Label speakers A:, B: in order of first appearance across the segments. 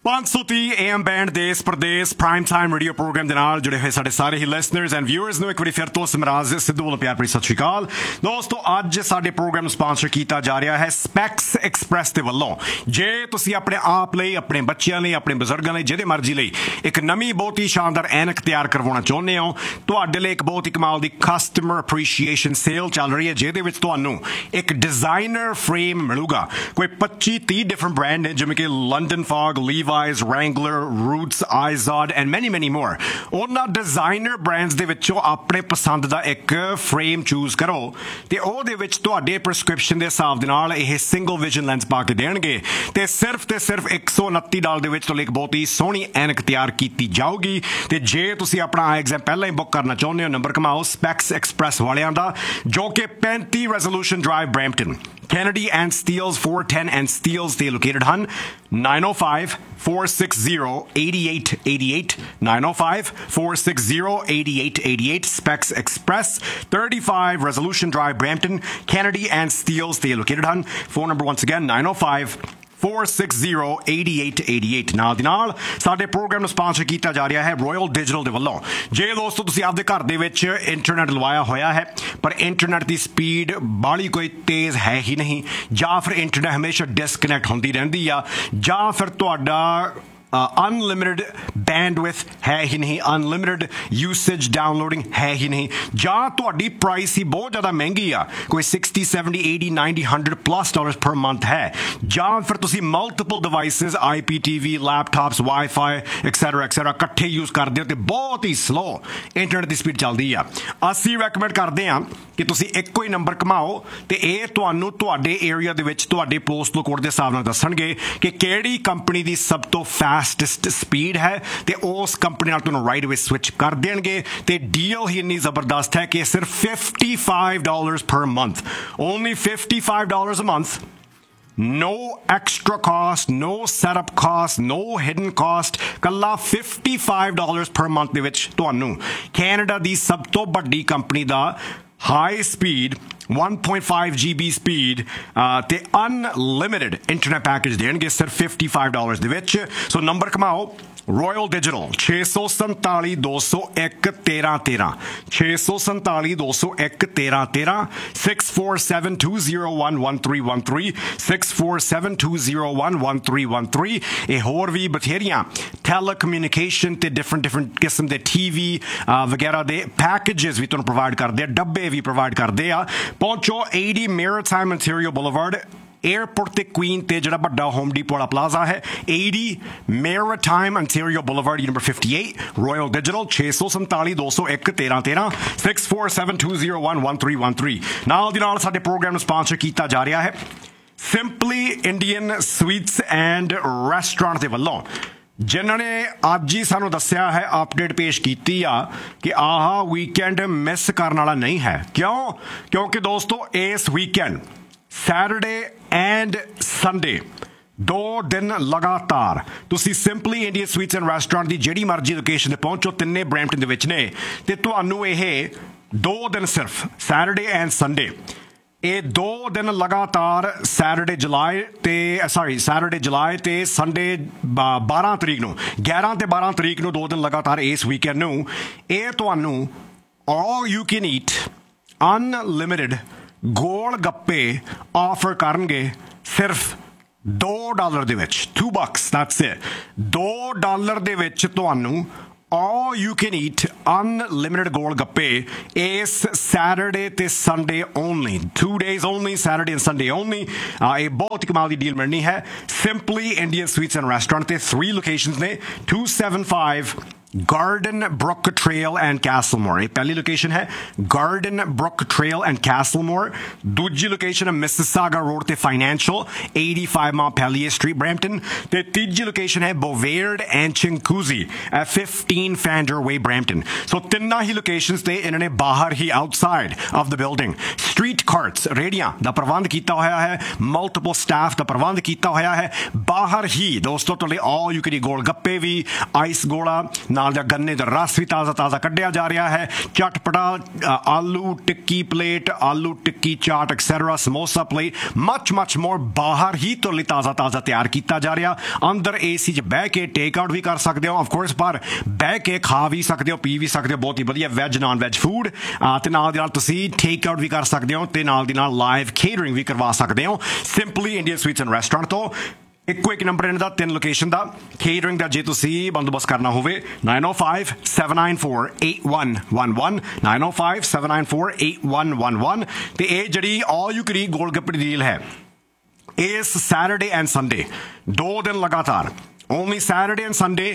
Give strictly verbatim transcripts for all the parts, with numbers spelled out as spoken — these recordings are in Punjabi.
A: पाँच सौ तीह ए एम बैंड देश प्रदेश प्राइम टाइम रेडियो प्रोग्राम ਦੇ ਨਾਲ ਜੁੜੇ ਹੋਏ ਸਾਡੇ ਸਾਰੇ ਹੀ ਲਿਸਨਰਸ ਐਂਡ ਵਿਊਅਰਸ ਨੂੰ ਇੱਕ ਵਾਰੀ ਫਿਰ ਤੋਂ ਸਮਰਾਜ ਸਿੱਧੂ ਵੱਲੋਂ ਪਿਆਰ ਭਰੀ ਸਤਿ ਸ਼੍ਰੀ ਅਕਾਲ ਦੋਸਤੋ। ਅੱਜ ਸਾਡੇ ਪ੍ਰੋਗਰਾਮ ਨੂੰ ਸਪਾਂਸਰ ਕੀਤਾ ਜਾ ਰਿਹਾ ਹੈ ਸਪੈਕਸ ਐਕਸਪ੍ਰੈਸ ਦੇ ਵੱਲੋਂ। ਜੇ ਤੁਸੀਂ ਆਪਣੇ ਆਪ ਲਈ, ਆਪਣੇ ਬੱਚਿਆਂ ਲਈ, ਆਪਣੇ ਬਜ਼ੁਰਗਾਂ ਲਈ, ਜਿਹਦੇ ਮਰਜ਼ੀ ਲਈ ਇੱਕ ਨਵੀਂ ਬਹੁਤ ਹੀ ਸ਼ਾਨਦਾਰ ਐਨਕ ਤਿਆਰ ਕਰਵਾਉਣਾ ਚਾਹੁੰਦੇ ਹੋ, ਤੁਹਾਡੇ ਲਈ ਇੱਕ ਬਹੁਤ ਹੀ ਕਮਾਲ ਦੀ ਕਸਟਮਰ ਅਪਰੀਸ਼ੀਏਸ਼ਨ ਸੇਲ ਚੱਲ ਰਹੀ ਹੈ, ਜਿਹਦੇ ਵਿੱਚ ਤੁਹਾਨੂੰ ਇੱਕ ਡਿਜ਼ਾਈਨਰ ਫਰੇਮ ਮਿਲੂਗਾ। ਕੋਈ ਪੱਚੀ ਤੀਹ ਡਿਫਰੈਂਟ ਬ੍ਰਾਂਡ ਨੇ, ਜਿਵੇਂ ਕਿ London fog, ਲੀਵਾਈਜ਼, Wrangler, roots, ਆਈਜ਼ੋਡ and ਮੈਨੀ ਮੈਨੀ ਮੋਰ। ਉਹਨਾਂ ਡਿਜ਼ਾਈਨਰ ਬ੍ਰਾਂਡਸ ਦੇ ਵਿੱਚੋਂ ਆਪਣੇ ਪਸੰਦ ਦਾ ਇੱਕ ਫਰੇਮ ਚੂਜ਼ ਕਰੋ ਤੇ ਉਹਦੇ ਵਿੱਚ ਤੁਹਾਡੇ ਪ੍ਰਸਕ੍ਰਿਪਸ਼ਨ ਦੇ ਹਿਸਾਬ ਦੇ ਨਾਲ ਇਹ ਸਿੰਗਲ ਵਿਜ਼ਨ ਲੈਂਸ ਪਾ ਕੇ ਦੇਣਗੇ ਤੇ ਸਿਰਫ ਤੇ ਸਿਰਫ ਇੱਕ ਸੌ ਉਨੱਤੀ ਡਾਲਰ ਦੇ ਵਿੱਚ ਤੁਹਾਡੇ ਇੱਕ ਬਹੁਤ ਹੀ ਸੋਹਣੀ ਐਨਕ ਤਿਆਰ ਕੀਤੀ ਜਾਊਗੀ। ਤੇ ਜੇ ਤੁਸੀਂ ਆਪਣਾ ਆਈ ਐਗਜ਼ਾਮ ਪਹਿਲਾਂ ਹੀ ਬੁੱਕ ਕਰਨਾ ਚਾਹੁੰਦੇ ਹੋ, ਨੰਬਰ ਕਮਾਓ ਸਪੈਕਸ ਐਕਸਪ੍ਰੈਸ ਵਾਲਿਆਂ ਦਾ, ਜੋ ਕਿ ਪੈਂਤੀ resolution drive Brampton, Kennedy and Steeles four ten and Steeles they located hun nine oh five, four six zero, eight eight eight eight nine oh five, four six zero, eight eight eight eight Specs Express thirty-five Resolution Drive Brampton, Kennedy and Steeles they located hun phone number once again nine oh five, four six zero, eight eight eight eight। ਨਾਲ ਦੀ ਨਾਲ ਸਾਡੇ ਪ੍ਰੋਗਰਾਮ ਨੂੰ ਸਪਾਂਸਰ ਕੀਤਾ ਜਾ ਰਿਹਾ ਹੈ ਰੋਇਲ ਡਿਜੀਟਲ ਦੇ ਵੱਲੋਂ। ਜੇ ਦੋਸਤੋ ਤੁਸੀਂ ਆਪਦੇ ਘਰ ਦੇ ਵਿੱਚ ਇੰਟਰਨੈਟ ਲਵਾਇਆ ਹੋਇਆ ਹੈ ਪਰ ਇੰਟਰਨੈਟ ਦੀ ਸਪੀਡ ਬਾਹਲੀ ਕੋਈ ਤੇਜ਼ ਹੈ ਹੀ ਨਹੀਂ, ਜਾਂ ਫਿਰ ਇੰਟਰਨੈਟ ਹਮੇਸ਼ਾ ਡਿਸਕਨੈਕਟ ਹੁੰਦੀ ਰਹਿੰਦੀ ਆ, ਜਾਂ ਫਿਰ ਤੁਹਾਡਾ ਅਨਲਿਮਿਟਡ ਬੈਂਡਵਿਥ ਹੈ ਹੀ ਨਹੀਂ, ਅਨਲਿਮਿਟਡ ਯੂਸੇਜ ਡਾਊਨਲੋਡਿੰਗ ਹੈ ਹੀ ਨਹੀਂ, ਜਾਂ ਤੁਹਾਡੀ ਪ੍ਰਾਈਸ ਹੀ ਬਹੁਤ ਜ਼ਿਆਦਾ ਮਹਿੰਗੀ ਆ, ਕੋਈ sixty seventy eighty ninety hundred plus dollars per month ਹੈ, ਜਾਂ ਫਿਰ ਤੁਸੀਂ ਮਲਟੀਪਲ ਡਿਵਾਈਸਿਸ ਆਈ P T V, laptops, wifi etcetera etcetera ਇਕੱਠੇ ਯੂਜ਼ ਕਰਦੇ ਹੋ ਤੇ ਬਹੁਤ ਹੀ ਸਲੋ ਇੰਟਰਨੈਟ ਦੀ ਸਪੀਡ ਚੱਲਦੀ ਆ। ਅਸੀਂ ਰੈਕਮੈਂਡ ਕਰਦੇ ਹਾਂ ਕਿ ਤੁਸੀਂ ਇੱਕੋ ਹੀ ਨੰਬਰ ਘੁਮਾਓ ਤੇ ਇਹ ਤੁਹਾਨੂੰ ਤੁਹਾਡੇ ਏਰੀਆ ਦੇ ਵਿੱਚ ਤੁਹਾਡੇ ਪੋਸਟਲ ਕੋਡ ਦੇ ਹਿਸਾਬ ਨਾਲ ਦੱਸਣਗੇ ਕਿ ਕਿਹੜੀ ਕੰਪਨੀ ਦੀ ਸਭ ਤੋਂ ਫਾਸਟੈਸਟ ਸਪੀਡ ਹੈ ਤੇ ਉਸ ਕੰਪਨੀ ਨਾਲ ਤੁਹਾਨੂੰ ਰਾਈਟ ਅਵੇ ਸਵਿਚ ਕਰ ਦੇਣਗੇ। ਤੇ ਡੀਲ ਹੀ ਇੰਨੀ ਜ਼ਬਰਦਸਤ ਹੈ ਕਿ ਸਿਰਫ fifty five dollars per month, only fifty five dollars ਅ month, no extra cost, no setup cost, no hidden cost, ਕੱਲਾ fifty five dollars per month ਦੇ ਵਿੱਚ ਤੁਹਾਨੂੰ ਕੈਨੇਡਾ ਦੀ ਸਭ ਤੋਂ ਵੱਡੀ ਕੰਪਨੀ ਦਾ high speed one point five G B speed ਤੇ ਅਨਲਿਮਿਟਡ ਇੰਟਰਨੈਟ ਪੈਕੇਜ ਦੇਣਗੇ ਸਿਰਫ ਫਿਫਟੀ ਫਾਈਵ ਡਾਲਰਸ ਦੇ ਵਿੱਚ। ਸੋ ਨੰਬਰ ਘੁਮਾਓ ਰੋਇਲ ਡਿਜੀਟਲ ਛੇ ਸੌ ਸੰਤਾਲੀ ਦੋ ਸੌ ਇੱਕ ਤੇਰਾਂ ਤੇਰਾਂ, ਛੇ ਸੌ ਸੰਤਾਲੀ ਦੋ ਸੌ ਇੱਕ ਤੇਰਾਂ ਤੇਰਾਂ, six four seven two zero one one three one three, six four seven two zero one one three one three. ਇਹ ਹੋਰ ਵੀ ਬਥੇਰੀਆਂ ਟੈਲੀਕਮਿਊਨੀਕੇਸ਼ਨ ਤੇ ਡਿਫਰੈਂਟ ਡਿਫਰੈਂਟ ਕਿਸਮ ਦੇ ਟੀ ਵੀ ਵਗੈਰਾ ਦੇ ਪੈਕੇਜਸ ਵੀ ਤੁਹਾਨੂੰ ਪ੍ਰੋਵਾਈਡ ਕਰਦੇ ਆ, ਡੱਬੇ ਵੀ ਪ੍ਰੋਵਾਈਡ ਕਰਦੇ ਆ। ਪਹੁੰਚੋ eighty Maritime Ontario Boulevard, airport ਤੇ ਕੁਈਨ ਤੇ ਜਿਹੜਾ ਵੱਡਾ ਹੋਮ ਡੀਪੋ ਵਾਲਾ ਪਲਾਜ਼ਾ ਹੈ, eighty Maritime Ontario Boulevard, number fifty-eight, Royal Digital ਛੇ ਸੌ ਸੰਤਾਲੀ ਦੋ ਸੌ ਇੱਕ ਤੇਰਾਂ ਤੇਰਾਂ, six four seven two zero one one three one three. ਨਾਲ ਦੀ ਨਾਲ ਸਾਡੇ ਪ੍ਰੋਗਰਾਮ ਨੂੰ ਸਪਾਂਸਰ ਕੀਤਾ ਜਾ ਰਿਹਾ ਹੈ simply Indian sweets and restaurant ਦੇ ਵੱਲੋਂ, ਜਿਨ੍ਹਾਂ ਨੇ ਅੱਜ ਹੀ ਸਾਨੂੰ ਦੱਸਿਆ ਹੈ, ਅਪਡੇਟ ਪੇਸ਼ ਕੀਤੀ ਆ ਕਿ ਆਹ ਵੀਕਐਂਡ ਮਿਸ ਕਰਨ ਵਾਲਾ ਨਹੀਂ ਹੈ। ਕਿਉਂ? ਕਿਉਂਕਿ ਦੋਸਤੋ ਇਸ ਵੀਕਐਂਡ ਸੈਟਰਡੇ ਐਂਡ ਸੰਡੇ ਦੋ ਦਿਨ ਲਗਾਤਾਰ ਤੁਸੀਂ simply Indian sweets and restaurant ਦੀ ਜਿਹੜੀ ਮਰਜ਼ੀ ਲੋਕੇਸ਼ਨ 'ਤੇ ਪਹੁੰਚੋ, ਤਿੰਨੇ ਬਰੈਂਪਟਨ ਦੇ ਵਿੱਚ ਨੇ, ਤੇ ਤੁਹਾਨੂੰ ਇਹ ਦੋ ਦਿਨ ਸਿਰਫ ਸੈਟਰਡੇ ਐਂਡ ਸੰਡੇ, ਇਹ ਦੋ ਦਿਨ ਲਗਾਤਾਰ ਸੈਟਰਡੇ ਜੁਲਾਈ ਤੇ ਸੌਰੀ ਸੈਟਰਡੇ ਜੁਲਾਈ ਤੇ ਸੰਡੇ ਬਾਰਾਂ ਤਰੀਕ ਨੂੰ, ਗਿਆਰਾਂ ਤੇ ਬਾਰਾਂ ਤਰੀਕ ਨੂੰ, ਦੋ ਦਿਨ ਲਗਾਤਾਰ ਇਸ ਵੀਕਐਂਡ ਨੂੰ ਇਹ ਤੁਹਾਨੂੰ ਆਲ you can eat unlimited gol gappe offer ਕਰਨਗੇ ਸਿਰਫ ਦੋ ਡਾਲਰ ਦੇ ਵਿੱਚ, ਟੂ ਬਕਸ, ਦੈਟਸ ਇਟ। ਦੋ ਡਾਲਰ ਦੇ ਵਿੱਚ ਤੁਹਾਨੂੰ all you can eat unlimited gol gappe ਇਸ ਸੈਟਰਡੇ ਤੇ Sunday only, two days only, Saturday and Sunday only। ਇਹ ਬਹੁਤ ਹੀ ਕਮਾਲ ਦੀ ਡੀਲ ਮਿਲਣੀ ਹੈ simply Indian sweets and restaurant ਤੇ। ਥ੍ਰੀ ਲੋਕੇਸ਼ਨਸ ਨੇ, two seventy-five Garden Brook Trail and Castlemore। ਇਹ ਪਹਿਲੀ ਲੋਕੇਸ਼ਨ ਹੈ Garden Brook Trail and Castlemore। ਦੂਜੀ ਲੋਕੇਸ਼ਨ ਹੈ Mississauga Road ਤੇ Financial, eighty-five Montpelier Street, Brampton। ਤੇ ਤੀਜੀ ਲੋਕੇਸ਼ਨ ਹੈ Bovaird and Chinguacousy at fifteen Fander Way, Brampton। ਸੋ ਤਿੰਨਾਂ ਹੀ ਲੋਕੇਸ਼ਨਸ ਤੇ ਇਹਨਾਂ ਨੇ ਬਾਹਰ ਹੀ outside of the building street carts, ਰੇਹੜੀਆਂ ਦਾ ਪ੍ਰਬੰਧ ਕੀਤਾ ਹੋਇਆ ਹੈ, ਮਲਟੀਪਲ ਸਟਾਫ ਦਾ ਪ੍ਰਬੰਧ ਕੀਤਾ ਹੋਇਆ ਹੈ। ਬਾਹਰ ਹੀ ਦੋਸਤੋ ਤੁਹਾਡੇ ਆਲ you can eat gol gappe we, ice ਗੋਲਾ, ਨਾਲ नाल दा गन्ने दा रस भी ताज़ा ताज़ा कड्ढिया जा रहा है। चटपटा आलू टिक्की प्लेट, आलू टिक्की चाट etcetera, samosa plate, much much more बाहर ही तो लिए ताज़ा ताज़ा तैयार किया जा रहा। अंदर ए सी च बह के टेक आउट भी कर सकते हो ऑफकोर्स, पर बह के खा भी सकते हो, पी भी सकते हो। बहुत ही वधिया वैज नॉन वैज फूड ते नाल दी नाल तुसीं टेक आउट भी कर सकते हो ते नाल दी नाल लाइव केटरिंग भी करवा सकते हो simply Indian sweets and restaurant तो। ਇੱਕੋ ਇੱਕ ਨੰਬਰ ਇਹਨਾਂ ਦਾ ਤਿੰਨ ਲੋਕੇਸ਼ਨ ਦਾ ਕੇਟਰਿੰਗ ਦਾ ਜੇ ਤੁਸੀਂ ਬੰਦੋਬਸਤ ਕਰਨਾ ਹੋਵੇ nine oh five, seven nine four, eight one one one nine oh five, seven nine four, eight one one one ਤੇ ਇਹ ਜਿਹੜੀ ਆਲ you can eat gol gappe the deal ਹੈ ਇਸ ਸੈਟਰਡੇ ਐਂਡ ਸੰਡੇ ਦੋ ਦਿਨ ਲਗਾਤਾਰ only Saturday and Sunday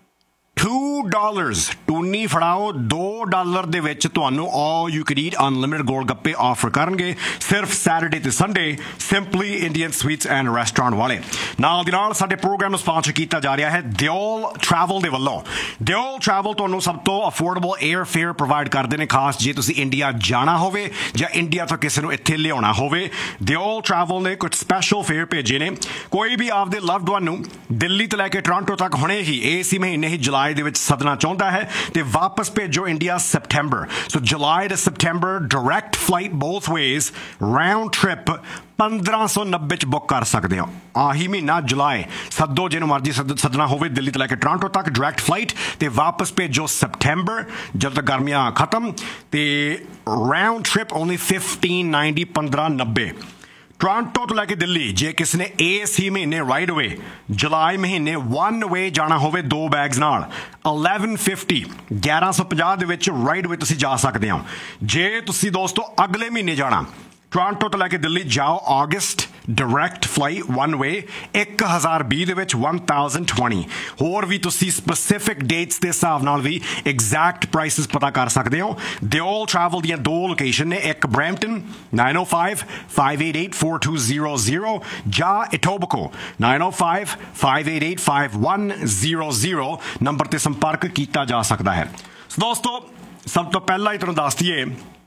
A: two dollars ਟੂਨੀ ਫੜਾਓ ਦੋ ਡਾਲਰ ਦੇ ਵਿੱਚ ਤੁਹਾਨੂੰ ਆਲ you can eat unlimited gol gappe offer ਕਰਨਗੇ ਸਿਰਫ ਸੈਟਰਡੇ ਤੇ Sunday simply Indian sweets and restaurant ਵਾਲੇ। ਨਾਲ ਦੀ ਨਾਲ ਸਾਡੇ ਪ੍ਰੋਗਰਾਮ ਨੂੰ ਸਪਾਂਸਰ ਕੀਤਾ ਜਾ ਰਿਹਾ ਹੈ ਦਿਓਲ ਟਰੈਵਲ ਦੇ ਵੱਲੋਂ। ਦਿਓਲ ਟਰੈਵਲ ਤੁਹਾਨੂੰ ਸਭ ਤੋਂ ਅਫੋਰਡੇਬਲ 에ਅਰ ਫੇਅਰ ਪ੍ਰੋਵਾਈਡ ਕਰਦੇ ਨੇ ਖਾਸ ਜੇ ਤੁਸੀਂ ਇੰਡੀਆ ਜਾਣਾ ਹੋਵੇ ਜਾਂ ਇੰਡੀਆ ਤੋਂ ਕਿਸੇ ਨੂੰ ਇੱਥੇ ਲਿਆਉਣਾ ਹੋਵੇ। ਦਿਓਲ ਟਰੈਵਲ ਨੇ ਕੁਝ ਸਪੈਸ਼ਲ ਫੇਅਰ ਭੇਜੇ ਨੇ। ਕੋਈ ਵੀ ਆਪਦੇ ਲਵਡ ਵਨ ਨੂੰ ਦਿੱਲੀ ਤੋਂ ਲੈ ਕੇ ਟੋਰਾਂਟੋ ਤੱਕ ਹੁਣੇ ਹੀ ਇਸੇ ਮਹੀਨੇ ਹੀ ਜੁਲਾਈ ਦੇ ਵਿੱਚ ਸੱਦਣਾ ਚਾਹੁੰਦਾ ਹੈ ਤੇ ਵਾਪਸ ਭੇਜੋ ਇੰਡੀਆ ਸਪਟੈਂਬਰ। ਸੋ ਜੁਲਾਈ ਤੇ ਸਪਟੈਂਬਰ ਡਾਇਰੈਕਟ ਫਲਾਈਟ ਬੋਥ ਵੇਜ਼ ਰਾਊਂਡ ਟ੍ਰਿਪ ਪੰਦਰਾਂ ਸੌ ਨੱਬੇ ਚ ਬੁੱਕ ਕਰ ਸਕਦੇ ਹੋ। ਆਹੀ ਮਹੀਨਾ ਜੁਲਾਈ ਸੱਦੋ ਜਿਹਨੂੰ ਮਰਜ਼ੀ ਸੱਦਣਾ ਹੋਵੇ ਦਿੱਲੀ ਤੋਂ ਲੈ ਕੇ ਟੋਰਾਂਟੋ ਤੱਕ ਡਾਇਰੈਕਟ ਫਲਾਈਟ ਤੇ ਵਾਪਸ ਭੇਜੋ ਸਪਟੈਂਬਰ ਜਦੋਂ ਤੱਕ ਗਰਮੀਆਂ ਖਤਮ ਤੇ round trip only fifteen ninety ਪੰਦਰਾਂ ਨੱਬੇ। ਟੋਰਾਂਟੋ ਤੋਂ ਲੈ ਕੇ ਦਿੱਲੀ ਜੇ ਕਿਸੇ ਨੇ ਇਸ ਹੀ ਮਹੀਨੇ ਰਾਈਡ ਵੇ ਜੁਲਾਈ ਮਹੀਨੇ ਵਨ ਵੇ ਜਾਣਾ ਹੋਵੇ ਦੋ ਬੈਗਸ ਨਾਲ eleven fifty ਗਿਆਰਾਂ ਸੌ ਪੰਜਾਹ ਦੇ ਵਿੱਚ ਰਾਈਡ ਵੇ ਤੁਸੀਂ ਜਾ ਸਕਦੇ ਹੋ। ਜੇ ਤੁਸੀਂ ਦੋਸਤੋ ਅਗਲੇ ਮਹੀਨੇ ਜਾਣਾ ਟੋਰਾਂਟੋ ਤੋਂ ਲੈ ਕੇ ਦਿੱਲੀ ਜਾਓ ਅਗਸਤ ਡਾਇਰੈਕਟ ਫਲਾਈਟ ਵਨ ਵੇ ਇੱਕ ਹਜ਼ਾਰ ਵੀਹ ਦੇ ਵਿੱਚ one thousand twenty। ਹੋਰ ਵੀ ਤੁਸੀਂ ਸਪੈਸੀਫਿਕ ਡੇਟਸ ਦੇ ਹਿਸਾਬ ਨਾਲ ਵੀ ਐਗਜ਼ੈਕਟ ਪ੍ਰਾਈਸਿਸ ਪਤਾ ਕਰ ਸਕਦੇ ਹੋ। ਦਿਓਲ ਟਰੈਵਲ ਦੀਆਂ ਦੋ ਲੋਕੇਸ਼ਨ ਨੇ ਇੱਕ Brampton nine oh five, five eight eight, four two zero zero ਜਾਂ ਇਟੋਬਿਕੋ nine oh five, five eight eight, five one zero zero number ਤੇ ਸੰਪਰਕ ਕੀਤਾ ਜਾ ਸਕਦਾ ਹੈ। ਦੋਸਤੋ ਸਭ ਤੋਂ ਪਹਿਲਾਂ ਹੀ ਤੁਹਾਨੂੰ ਦੱਸ ਦਈਏ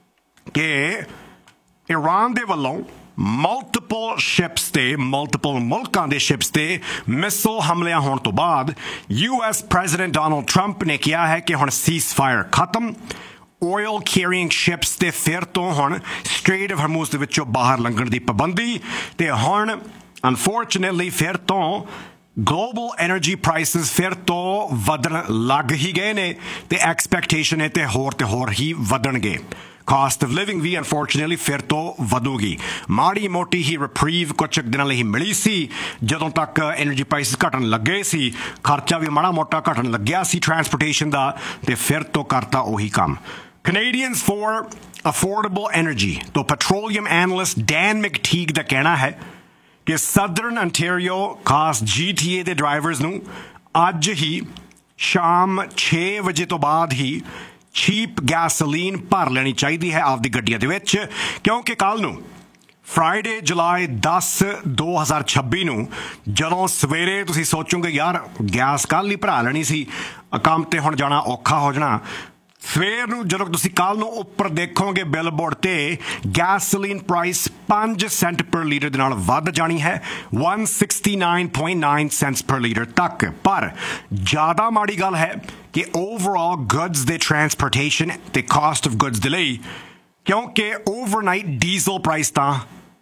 A: ਕਿ ਈਰਾਨ ਦੇ ਵੱਲੋਂ ਮਲਟੀਪਲ ਸ਼ਿਪਸ ਤੇ ਮਲਟੀਪਲ ਮੁਲਕਾਂ ਦੇ ਸ਼ਿਪਸ ਤੇ ਮਿਸਾਈਲ ਹਮਲਿਆਂ ਹੋਣ ਤੋਂ ਬਾਅਦ U S president Donald Trump ਨੇ ਕਿਹਾ ਹੈ ਕਿ ਹੁਣ ਸੀਜ਼ ਫਾਇਰ ਖਤਮ। oil carrying ships ਤੇ ਫਿਰ ਤੋਂ ਹੁਣ ਸਟ੍ਰੇਟ ਆਫ ਹਰਮੂਜ਼ ਦੇ ਵਿੱਚੋਂ ਬਾਹਰ ਲੰਘਣ ਦੀ ਪਾਬੰਦੀ ਤੇ ਹੁਣ ਅਨਫੋਰਚੂਨੇਟਲੀ ਫਿਰ ਤੋਂ ਗਲੋਬਲ ਐਨਰਜੀ ਪ੍ਰਾਈਸਿਸ ਫਿਰ ਤੋਂ ਵਧਣ ਲੱਗ ਹੀ ਗਏ ਨੇ ਤੇ ਐਕਸਪੈਕਟੇਸ਼ਨ ਹੈ ਤੇ ਹੋਰ ਤੇ ਹੋਰ ਹੀ ਵਧਣਗੇ। Caste of living we unfortunately ਫਿਰ ਤੋਂ ਵਧੂਗੀ। ਮਾੜੀ ਮੋਟੀ ਹੀ ਰਿਪਰੀਵ ਕੁਝ ਦਿਨਾਂ ਲਈ ਮਿਲੀ ਸੀ ਜਦੋਂ ਤੱਕ ਐਨਰਜੀ ਪ੍ਰਾਈਸਿਸ ਘਟਣ ਲੱਗੇ ਸੀ, ਖਰਚਾ ਵੀ ਮਾੜਾ ਮੋਟਾ ਘਟਣ ਲੱਗਿਆ ਸੀ ਟਰਾਂਸਪੋਰਟੇਸ਼ਨ ਦਾ ਤੇ ਫਿਰ ਤੋਂ ਕਰਤਾ ਉਹੀ ਕੰਮ। Canadians for Affordable Energy ਤੋਂ ਪੈਟਰੋਲੀਅਮ ਐਨਲਿਸਟ ਡੈਨ ਮੈਕਟੀਗ ਦਾ ਕਹਿਣਾ ਹੈ ਕਿ ਸਦਰਨ ਅੰਟੈਰੀਓ ਖਾਸ ਜੀ ਟੀ ਏ ਦੇ ਡਰਾਈਵਰਸ ਨੂੰ ਅੱਜ ਹੀ ਸ਼ਾਮ ਛੇ ਵਜੇ ਤੋਂ ਬਾਅਦ ਹੀ ਚੀਪ ਗੈਸੋਲੀਨ ਭਰ ਲੈਣੀ ਚਾਹੀਦੀ ਹੈ ਆਪਦੀ ਗੱਡੀਆਂ ਦੇ ਵਿੱਚ ਕਿਉਂਕਿ ਕੱਲ੍ਹ ਨੂੰ ਫਰਾਈਡੇ ਜੁਲਾਈ ਦਸ ਦੋ ਹਜ਼ਾਰ ਛੱਬੀ ਨੂੰ ਜਦੋਂ ਸਵੇਰੇ ਤੁਸੀਂ ਸੋਚੋਗੇ ਯਾਰ ਗੈਸ ਕੱਲ੍ਹ ਹੀ ਭਰਾ ਲੈਣੀ ਸੀ ਕੰਮ 'ਤੇ ਹੁਣ ਜਾਣਾ ਔਖਾ ਹੋ ਜਾਣਾ ਸਵੇਰ ਨੂੰ ਜਦੋਂ ਤੁਸੀਂ ਕੱਲ੍ਹ ਨੂੰ ਉੱਪਰ ਦੇਖੋਗੇ ਬਿਲਬੋਰਡ ਤੇ ਗੈਸੋਲੀਨ ਪ੍ਰਾਈਸ ਪੰਜ ਸੈਂਟ ਪਰ ਲੀਟਰ ਦੇ ਨਾਲ ਵੱਧ ਜਾਣੀ ਹੈ one sixty-nine point nine cents per litre ਤੱਕ। ਪਰ ਜ਼ਿਆਦਾ ਮਾੜੀ ਗੱਲ ਹੈ ਕਿ ਓਵਰਆਲ ਗੁੱਡਸ ਦੇ ਟਰਾਂਸਪੋਰਟੇਸ਼ਨ ਤੇ ਕਾਸਟ ਆਫ ਗੁੱਡਸ ਦੇ ਲਈ ਕਿਉਂਕਿ ਓਵਰਨਾਈਟ ਡੀਜ਼ਲ ਪ੍ਰਾਈਸ ਤਾਂ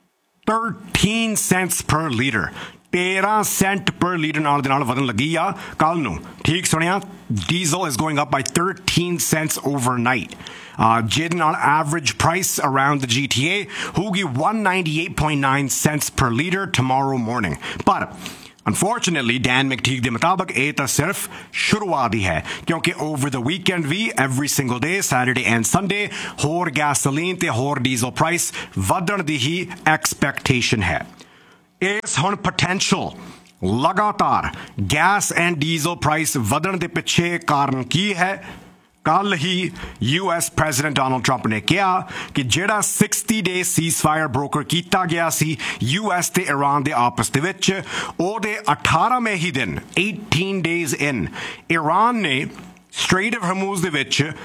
A: thirteen cents per ਲੀਟਰ तेरह सेंट पर लीटर नाल दे नाल वधन लगी आ कल नूं ठीक सुनिया diesel is going up by thirteen cents overnight ਜਿਹਦੇ ਨਾਲ ਐਵਰੇਜ ਪ੍ਰਾਈਸ ਅਰਾਊਂਡ ਦ ਜੀ ਟੀ ਏ ਹੋਊਗੀ one ninety-eight point nine cents per litre tomorrow morning. ਪਰ ਅਨਫੋਰਚੂਨੇਟਲੀ ਡੈਨ ਮੈਕਟੀਗ ਦੇ ਮੁਤਾਬਕ ਇਹ ਤਾਂ ਸਿਰਫ ਸ਼ੁਰੂਆਤ ਹੀ ਹੈ ਕਿਉਂਕਿ over the weekend we every single day Saturday and Sunday ਹੋਰ ਗੈਸੋਲੀਨ ਤੇ ਹੋਰ ਡੀਜ਼ਲ ਪ੍ਰਾਈਸ ਵਧਣ ਦੀ ਹੀ ਐਕਸਪੈਕਟੇਸ਼ਨ ਹੈ। ਇਸ ਹੁਣ ਪੋਟੈਂਸ਼ੀਅਲ ਲਗਾਤਾਰ ਗੈਸ ਐਂਡ ਡੀਜ਼ਲ ਪ੍ਰਾਈਸ ਵਧਣ ਦੇ ਪਿੱਛੇ ਕਾਰਨ ਕੀ ਹੈ? ਕੱਲ੍ਹ ਹੀ U S president Donald Trump ਨੇ ਕਿਹਾ ਕਿ ਜਿਹੜਾ sixty ਡੇ ਸੀਜ਼ ਫਾਇਰ ਬ੍ਰੋਕਰ ਕੀਤਾ ਗਿਆ ਸੀ ਯੂ ਐਸ ਤੇ ਈਰਾਨ ਦੇ ਆਪਸ ਦੇ ਵਿੱਚ ਉਹਦੇ ਅਠਾਰਹਵੇਂ ਹੀ ਦਿਨ eighteen days in ਈਰਾਨ ਨੇ ਸਟ੍ਰੇਟ ਆਫ ਹਰਮੂਜ਼ ਦੇ ਵਿੱਚ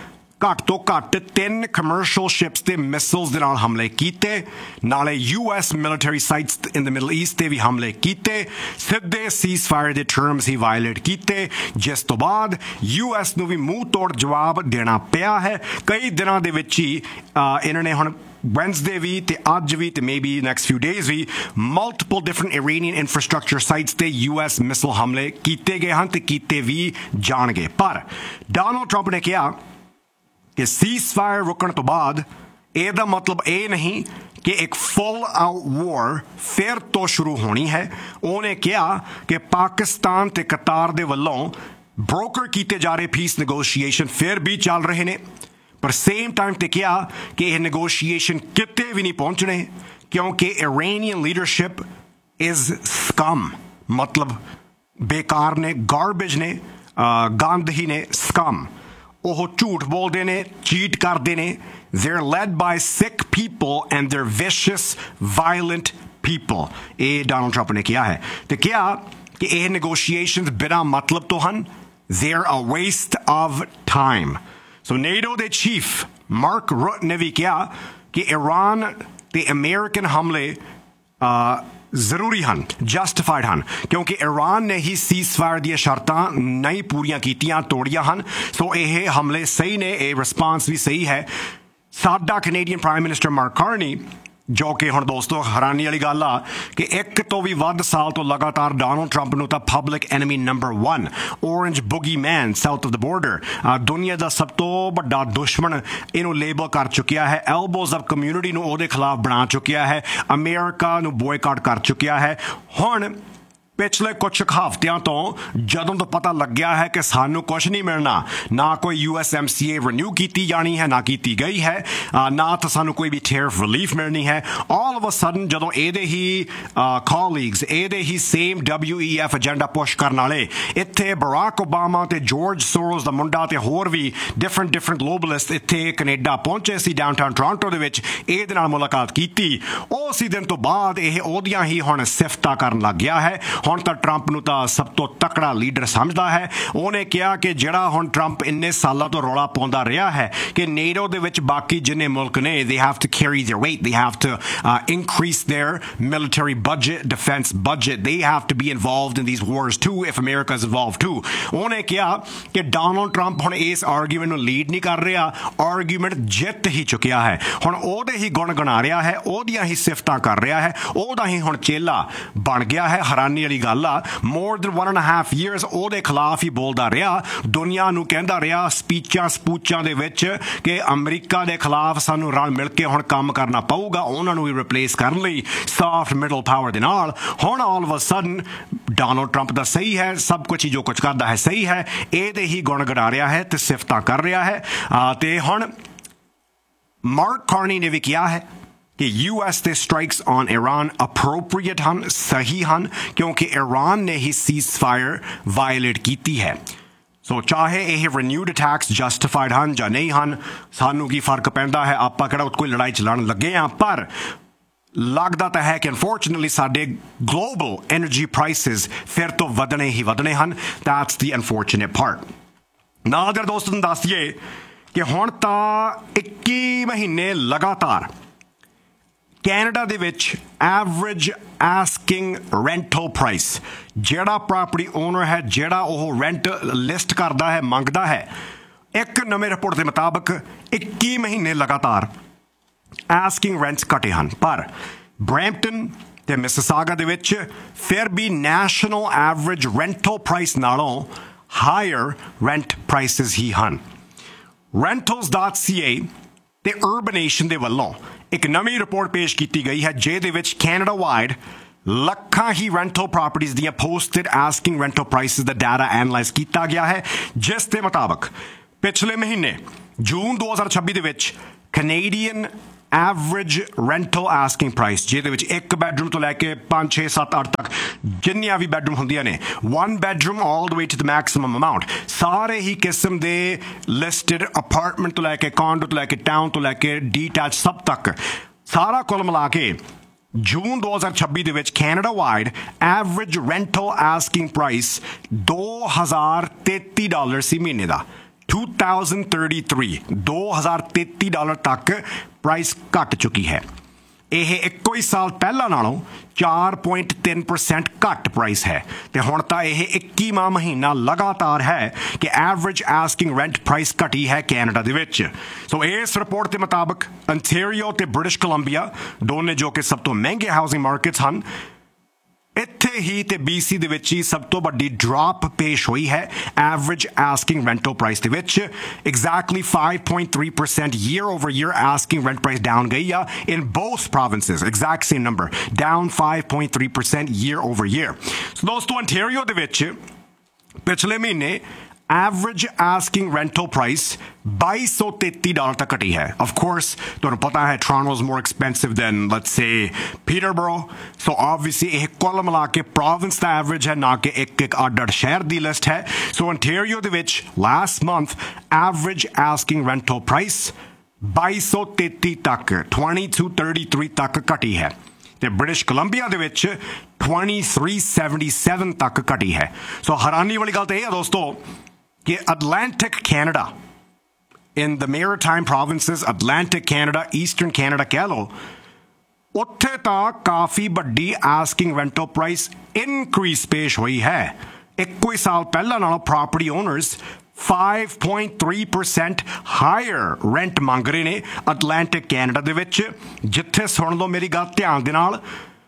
A: ਘੱਟ ਤੋਂ ਘੱਟ ਤਿੰਨ ਕਮਰਸ਼ੀਅਲ ਸ਼ਿਪਸ ਤੇ ਮਿਸਲਸ ਦੇ ਨਾਲ ਹਮਲੇ ਕੀਤੇ, ਨਾਲੇ ਯੂ ਐਸ ਮਿਲਟਰੀ ਸਾਈਟਸ ਇਨ ਦ ਮਿਡਲ ਈਸਟ ਤੇ ਵੀ ਹਮਲੇ ਕੀਤੇ, ਸਿੱਧੇ ਸੀਜ਼ ਫਾਇਰ ਦੇ ਟਰਮਸ ਹੀ ਵਾਇਲੇਟ ਕੀਤੇ, ਜਿਸ ਤੋਂ ਬਾਅਦ ਯੂ ਐਸ ਨੂੰ ਵੀ ਮੂੰਹ ਤੋੜ ਜਵਾਬ ਦੇਣਾ ਪਿਆ ਹੈ। ਕਈ ਦਿਨਾਂ ਦੇ ਵਿੱਚ ਹੀ ਇਹਨਾਂ ਨੇ ਹੁਣ Wednesday ਵੀ ਤੇ ਅੱਜ ਵੀ ਤੇ ਮੇਬੀ next few days ਵੀ multiple different Iranian infrastructure sites ਤੇ U S missile ਹਮਲੇ ਕੀਤੇ ਗਏ ਹਨ ਤੇ ਕੀਤੇ ਵੀ ਜਾਣਗੇ। ਪਰ ਡੋਨਾਲਡ ਟਰੰਪ ਨੇ ਕਿਹਾ ਕਿ ਸੀਜ਼ਫਾਇਰ ਰੁਕਣ ਤੋਂ ਬਾਅਦ ਇਹਦਾ ਮਤਲਬ ਇਹ ਨਹੀਂ ਕਿ ਇੱਕ ਫੁੱਲ ਆਊਟ ਵਾਰ ਫਿਰ ਤੋਂ ਸ਼ੁਰੂ ਹੋਣੀ ਹੈ। ਉਹਨੇ ਕਿਹਾ ਕਿ ਪਾਕਿਸਤਾਨ ਤੇ ਕਤਾਰ ਦੇ ਵੱਲੋਂ ਬ੍ਰੋਕਰ ਕੀਤੇ ਜਾ ਰਹੇ ਪੀਸ ਨੈਗੋਸ਼ੀਏਸ਼ਨ ਫਿਰ ਵੀ ਚੱਲ ਰਹੇ ਨੇ, ਪਰ ਸੇਮ ਟਾਈਮ ਤੇ ਕਿਹਾ ਕਿ ਇਹ ਨੈਗੋਸ਼ੀਏਸ਼ਨ ਕਿਤੇ ਵੀ ਨਹੀਂ ਪਹੁੰਚਣੇ ਕਿਉਂਕਿ ਇਰਾਨੀਅਨ ਲੀਡਰਸ਼ਿਪ ਇਜ਼ ਸਕਮ, ਮਤਲਬ ਬੇਕਾਰ ਨੇ, ਗਾਰਬੇਜ ਨੇ, ਗੰਦ ਹੀ ਨੇ, ਸਕਮ। ਉਹ ਝੂਠ ਬੋਲਦੇ ਨੇ, ਚੀਟ ਕਰਦੇ ਨੇ। they're led by sick people and they're vicious, violent people। ਇਹ ਡੋਨਾਲਡ ਟਰੰਪ ਨੇ ਕਿਹਾ ਹੈ ਤੇ ਕਿਹਾ ਕਿ ਇਹ ਨੈਗੋਸ਼ੀਏਸ਼ਨਸ ਬਿਨਾਂ ਮਤਲਬ ਤੋਂ ਹਨ, they're a waste of time। So NATO ਦੇ ਚੀਫ ਮਾਰਕ ਰੁਟ ਨੇ ਵੀ ਕਿਹਾ ਕਿ ਇਰਾਨ ਤੇ ਅਮਰੀਕਨ ਹਮਲੇ ਜ਼ਰੂਰੀ ਹਨ, ਜਸਟੀਫਾਈਡ ਹਨ, ਕਿਉਂਕਿ ਇਰਾਨ ਨੇ ਹੀ ਸੀਜ਼ਫਾਇਰ ਦੀਆਂ ਸ਼ਰਤਾਂ ਨਹੀਂ ਪੂਰੀਆਂ ਕੀਤੀਆਂ, ਤੋੜੀਆਂ ਹਨ। ਸੋ ਇਹ ਹਮਲੇ ਸਹੀ ਨੇ, ਇਹ ਰਿਸਪਾਂਸ ਵੀ ਸਹੀ ਹੈ। ਸਾਡਾ Canadian prime minister mark Carney, ਜੋ ਕਿ ਹੁਣ ਦੋਸਤੋ ਹੈਰਾਨੀ ਵਾਲੀ ਗੱਲ ਆ ਕਿ ਇੱਕ ਤੋਂ ਵੀ ਵੱਧ ਸਾਲ ਤੋਂ ਲਗਾਤਾਰ ਡੋਨਾਲਡ ਟਰੰਪ ਨੂੰ ਤਾਂ public enemy number one, orange buggy man south of the border, ਦੁਨੀਆ ਦਾ ਸਭ ਤੋਂ ਵੱਡਾ ਦੁਸ਼ਮਣ ਇਹਨੂੰ ਲੇਬਲ ਕਰ ਚੁੱਕਿਆ ਹੈ। ਐਲਬੋਜ਼ ਆਫ ਕਮਿਊਨਿਟੀ ਨੂੰ ਉਹਦੇ ਖਿਲਾਫ ਬਣਾ ਚੁੱਕਿਆ ਹੈ, ਅਮਰੀਕਾ ਨੂੰ ਬੋਇਕਾਟ ਕਰ ਚੁੱਕਿਆ ਹੈ। ਹੁਣ ਪਿਛਲੇ ਕੁਝ ਹਫ਼ਤਿਆਂ ਤੋਂ ਜਦੋਂ ਤੋਂ ਪਤਾ ਲੱਗਿਆ ਹੈ ਕਿ ਸਾਨੂੰ ਕੁਝ ਨਹੀਂ ਮਿਲਣਾ, ਨਾ ਕੋਈ ਯੂ ਐਸ ਐਮ ਸੀ ਏ ਰੀਨਿਊ ਕੀਤੀ ਜਾਣੀ ਹੈ, ਨਾ ਕੀਤੀ ਗਈ ਹੈ, ਨਾ ਤਾਂ ਸਾਨੂੰ ਕੋਈ ਵੀ ਟੈਰਿਫ ਰਿਲੀਫ ਮਿਲਣੀ ਹੈ, ਆਲ ਆਫ ਅ ਸਡਨ ਜਦੋਂ ਇਹਦੇ ਹੀ ਕੋਲੀਗਸ, ਇਹਦੇ ਹੀ same W E F agenda push ਕਰਨ ਵਾਲੇ ਇੱਥੇ ਬਰਾਕ ਓਬਾਮਾ ਤੇ ਜਾਰਜ ਸੋਰੋਸ ਦਾ ਮੁੰਡਾ ਤੇ ਹੋਰ ਵੀ ਡਿਫਰੈਂਟ ਡਿਫਰੈਂਟ ਗਲੋਬਲਿਸਟ ਇੱਥੇ ਕੈਨੇਡਾ ਪਹੁੰਚੇ ਸੀ, ਡਾਊਨਟਾਊਨ ਟੋਰਾਂਟੋ ਦੇ ਵਿੱਚ ਇਹਦੇ ਨਾਲ ਮੁਲਾਕਾਤ ਕੀਤੀ। ਉਸੇ ਦਿਨ ਤੋਂ ਬਾਅਦ ਇਹ ਉਹਦੀਆਂ ਹੀ ਹੁਣ ਸਿਫਤਾਂ ਕਰਨ ਲੱਗ ਗਿਆ ਹੈ। ਹੁਣ ਤਾਂ ਟਰੰਪ ਨੂੰ ਤਾਂ ਸਭ ਤੋਂ ਤਕੜਾ ਲੀਡਰ ਸਮਝਦਾ ਹੈ। ਉਹਨੇ ਕਿਹਾ ਕਿ ਜਿਹੜਾ ਹੁਣ ਟਰੰਪ ਇੰਨੇ ਸਾਲਾਂ ਤੋਂ ਰੌਲਾ ਪਾਉਂਦਾ ਰਿਹਾ ਹੈ ਕਿ ਨੇਟੋ ਦੇ ਵਿੱਚ ਬਾਕੀ ਜਿੰਨੇ ਮੁਲਕ ਨੇ they have to carry their weight, they have to uh, increase their military budget, defense budget, they have to be involved in these wars too if America is involved too। ਉਹਨੇ ਕਿਹਾ ਕਿ ਡੋਨਾਲਡ ਟਰੰਪ ਹੁਣ ਇਸ ਆਰਗੂਮੈਂਟ ਨੂੰ ਲੀਡ ਨਹੀਂ ਕਰ ਰਿਹਾ, ਆਰਗੂਮੈਂਟ ਜਿੱਤ ਹੀ ਚੁੱਕਿਆ ਹੈ। ਹੁਣ ਉਹਦੇ ਹੀ ਗੁਣ ਗਣਾ ਰਿਹਾ ਹੈ, ਉਹਦੀਆਂ ਹੀ ਸਿਫਤਾਂ ਕਰ ਰਿਹਾ ਹੈ, ਉਹਦਾ ਹੀ ਹੁਣ ਚੇਲਾ ਬਣ ਗਿਆ ਹੈ। ਹੈਰਾਨੀ ਵਾਲੀ ਗੱਲ, more than one and a half years ਉਹਦੇ ਖਿਲਾਫ ਹੀ ਬੋਲਦਾ ਰਿਹਾ, ਦੁਨੀਆ ਨੂੰ ਕਹਿੰਦਾ ਰਿਹਾ ਸਪੀਚਾਂ ਸਪੂਚਾਂ ਦੇ ਵਿੱਚ ਕਿ ਅਮਰੀਕਾ ਦੇ ਖਿਲਾਫ ਸਾਨੂੰ ਰਲ ਮਿਲ ਕੇ ਹੁਣ ਕੰਮ ਕਰਨਾ ਪਊਗਾ, ਉਹਨਾਂ ਨੂੰ ਵੀ ਰਿਪਲੇਸ ਕਰਨ ਲਈ ਸੌਫਟ ਮਿਡਲ ਪਾਵਰ ਦੇ ਨਾਲ। ਹੁਣ all of a sudden Donald Trump ਦਾ ਸਹੀ ਹੈ, ਸਭ ਕੁਝ ਹੀ ਜੋ ਕੁਝ ਕਰਦਾ ਹੈ ਸਹੀ ਹੈ, ਇਹਦੇ ਹੀ ਗੁਣ ਗੜਾ ਰਿਹਾ ਹੈ ਤੇ ਸਿਫਤਾਂ ਕਰ ਰਿਹਾ ਹੈ। ਤੇ ਹੁਣ ਮਾਰਕ ਕਾਰਨੀ ਨੇ ਵੀ ਕਿਹਾ ਹੈ ਕਿ ਯੂ ਐਸ ਦੇ ਸਟ੍ਰਾਈਕਸ ਔਨ ਇਰਾਨ ਅਪਰੋਪਰੀਏਟ ਹਨ, ਸਹੀ ਹਨ, ਕਿਉਂਕਿ ਇਰਾਨ ਨੇ ਹੀ ਸੀਜ਼ਫਾਇਰ ਵਾਇਲੇਟ ਕੀਤੀ ਹੈ। ਸੋ ਚਾਹੇ ਇਹ ਰੀਨਿਊਡ ਅਟੈਕਸ ਜਸਟੀਫਾਈਡ ਹਨ ਜਾਂ ਨਹੀਂ ਹਨ, ਸਾਨੂੰ ਕੀ ਫਰਕ ਪੈਂਦਾ ਹੈ, ਆਪਾਂ ਕਿਹੜਾ ਕੋਈ ਲੜਾਈ ਚਲਾਉਣ ਲੱਗੇ ਹਾਂ। ਪਰ ਲੱਗਦਾ ਤਾਂ ਹੈ ਕਿ ਅਨਫੋਰਚੂਨੇਟਲੀ ਸਾਡੇ ਗਲੋਬਲ ਐਨਰਜੀ ਪ੍ਰਾਈਸਿਸ ਫਿਰ ਤੋਂ ਵਧਣੇ ਹੀ ਵਧਣੇ ਹਨ। That's the unfortunate part. ਨਾਲ ਦੇ ਦੋਸਤਾਂ ਨੂੰ ਦੱਸ ਦਈਏ ਕਿ ਹੁਣ ਤਾਂ ਇੱਕੀ ਮਹੀਨੇ ਲਗਾਤਾਰ ਕੈਨੇਡਾ ਦੇ ਵਿੱਚ ਐਵਰੇਜ ਆਸਕਿੰਗ ਰੈਂਟਲ ਪ੍ਰਾਈਸ, ਜਿਹੜਾ ਪ੍ਰਾਪਰਟੀ ਓਨਰ ਹੈ, ਜਿਹੜਾ ਉਹ ਰੈਂਟ ਲਿਸਟ ਕਰਦਾ ਹੈ, ਮੰਗਦਾ ਹੈ, ਇੱਕ ਨਵੇਂ ਰਿਪੋਰਟ ਦੇ ਮੁਤਾਬਕ ਇੱਕੀ ਮਹੀਨੇ ਲਗਾਤਾਰ ਆਸਕਿੰਗ ਰੈਂਟਸ ਘਟੇ ਹਨ। ਪਰ ਬਰੈਂਪਟਨ ਤੇ ਮਿਸਿਸਾਗਾ ਦੇ ਵਿੱਚ ਫਿਰ ਵੀ ਨੈਸ਼ਨਲ ਐਵਰੇਜ ਰੈਂਟਲ ਪ੍ਰਾਈਸ ਨਾਲੋਂ ਹਾਇਰ ਰੈਂਟ ਪ੍ਰਾਈਸਿਸ ਹੀ ਹਨ। ਰੈਂਟਲਸ ਡਾਟ ਸੀ ਏ ਤੇ ਅਰਬਨੇਸ਼ਨ ਦੇ ਵੱਲੋਂ ਇੱਕ ਨਵੀਂ ਰਿਪੋਰਟ ਪੇਸ਼ ਕੀਤੀ ਗਈ ਹੈ, ਜਿਹਦੇ ਵਿੱਚ ਕੈਨੇਡਾ ਵਾਈਡ ਲੱਖਾਂ ਹੀ ਰੈਂਟਲ ਪ੍ਰਾਪਰਟੀਜ਼ ਦੀਆਂ ਪੋਸਟਡ ਆਸਕਿੰਗ ਰੈਂਟਲ ਪ੍ਰਾਈਸਿਸ ਦਾ ਡਾਟਾ ਐਨਾਲਾਈਜ਼ ਕੀਤਾ ਗਿਆ ਹੈ, ਜਿਸ ਦੇ ਮੁਤਾਬਕ ਪਿਛਲੇ ਮਹੀਨੇ ਜੂਨ ਦੋ ਹਜ਼ਾਰ ਛੱਬੀ ਦੇ ਵਿੱਚ Canadian average rental asking price, ਜਿਹਦੇ ਵਿੱਚ ਇੱਕ ਬੈਡਰੂਮ ਤੋਂ ਲੈ ਕੇ ਪੰਜ ਛੇ ਸੱਤ ਅੱਠ ਤੱਕ ਜਿੰਨੀਆਂ ਵੀ ਬੈਡਰੂਮ ਹੁੰਦੀਆਂ ਨੇ, one bedroom all the way to the maximum amount, ਸਾਰੇ ਹੀ ਕਿਸਮ ਦੇ ਲਿਸਟਡ ਅਪਾਰਟਮੈਂਟ ਤੋਂ ਲੈ ਕੇ ਕੌਂਡੋ ਤੋਂ ਲੈ ਕੇ ਟਾਊਨ ਤੋਂ ਲੈ ਕੇ ਡੀਟੈਚ ਸਭ ਤੱਕ, ਸਾਰਾ ਕੁੱਲ ਮਿਲਾ ਕੇ ਜੂਨ ਦੋ ਹਜ਼ਾਰ ਛੱਬੀ ਦੇ ਵਿੱਚ Canada wide average rental asking price ਦੋ ਹਜ਼ਾਰ ਤੇਤੀ ਡਾਲਰ ਸੀ ਮਹੀਨੇ ਦਾ, twenty thirty-three दो हज़ार तैंतीस डॉलर तक प्राइस घट चुकी है। ਇਹ ਇੱਕੋ ਹੀ ਸਾਲ ਪਹਿਲਾਂ ਨਾਲੋਂ ਚਾਰ ਪੁਆਇੰਟ ਤਿੰਨ ਪਰਸੈਂਟ ਘੱਟ ਪ੍ਰਾਈਸ ਹੈ ਤੇ ਹੁਣ ਤਾਂ ਇਹ ਇੱਕੀਵਾਂ ਮਹੀਨਾ ਲਗਾਤਾਰ ਹੈ ਕਿ ਐਵਰੇਜ ਆਸਕਿੰਗ ਰੈਂਟ ਪ੍ਰਾਈਸ ਘਟੀ ਹੈ ਕੈਨੇਡਾ ਦੇ ਵਿੱਚ। ਸੋ ਇਸ ਰਿਪੋਰਟ ਦੇ ਮੁਤਾਬਕ ਅੰਟੈਰੀਓ ਤੇ ਬ੍ਰਿਟਿਸ਼ ਕੋਲੰਬੀਆ ਦੋਨੇ ਜੋ ਕਿ ਸਭ ਤੋਂ ਮਹਿੰਗੇ ਹਾਊਸਿੰਗ ਮਾਰਕੀਟਸ ਹਨ, ਇੱਥੇ ਹੀ ਤੇ ਬੀਸੀ ਦੇ ਵਿੱਚ ਹੀ ਸਭ ਤੋਂ ਵੱਡੀ ਡ੍ਰੌਪ ਪੇਸ਼ ਹੋਈ ਹੈ ਐਵਰੇਜ ਆਸਕਿੰਗ ਰੈਂਟਲ ਪ੍ਰਾਈਸ ਦੇ ਵਿੱਚ। Exactly five point three percent year over year asking rent price down ਗਈ ਆ ਇਨ ਬੋਥ provinces, exact same number, down five point three percent year over year। ਸੋ ਦੋਸਤੋ ਅੰਟੈਰੀਓ ਦੇ ਵਿੱਚ ਪਿਛਲੇ ਮਹੀਨੇ ਐਵਰੇਜ ਆਸਕਿੰਗ ਰੈਂਟਲ ਪ੍ਰਾਈਸ ਬਾਈ ਸੌ ਤੇਤੀ ਡਾਲਰ ਤੱਕ ਘਟੀ ਹੈ। ਆਫ ਕੋਰਸ ਤੁਹਾਨੂੰ ਪਤਾ ਹੈ Toronto is more expensive then let's say ਪੀਟਰਬoro, so obviously ਇਹ ਕੁੱਲ ਮਿਲਾ ਕੇ ਪ੍ਰੋਵਿੰਸ ਦਾ ਐਵਰੇਜ ਹੈ, ਨਾ ਕਿ ਇੱਕ ਇੱਕ ਅੱਡ ਅੱਡ ਸ਼ਹਿਰ ਦੀ ਲਿਸਟ ਹੈ। ਸੋ ਅੰਟੈਰੀਓ ਦੇ ਵਿੱਚ last month average asking rental price ਬਾਈ ਸੌ ਤੇਤੀ ਤੱਕ twenty-two thirty-three ਤੱਕ ਘਟੀ ਹੈ ਤੇ ਬ੍ਰਿਟਿਸ਼ ਕੋਲੰਬੀਆ ਦੇ ਵਿੱਚ twenty-three seventy-seven ਤੱਕ ਘਟੀ ਹੈ। ਸੋ ਹੈਰਾਨੀ ਵਾਲੀ ਗੱਲ ਤਾਂ ਇਹ ਹੈ ਦੋਸਤੋ ਕਿ Atlantic Canada, in the maritime provinces, Atlantic Canada, Eastern Canada ਕਹਿ ਲਓ, ਉੱਥੇ ਤਾਂ ਕਾਫੀ ਵੱਡੀ ਆਸਕਿੰਗ ਰੈਂਟਲ ਪ੍ਰਾਈਸ ਇਨਕਰੀਜ਼ ਪੇਸ਼ ਹੋਈ ਹੈ। ਇੱਕੋ ਹੀ ਸਾਲ ਪਹਿਲਾਂ ਨਾਲੋਂ property honours five point three percent hire rent ਮੰਗ ਰਹੇ ਨੇ Atlantic Canada ਦੇ ਵਿੱਚ, ਜਿੱਥੇ ਸੁਣ ਲਓ ਮੇਰੀ ਗੱਲ ਧਿਆਨ ਦੇ ਨਾਲ,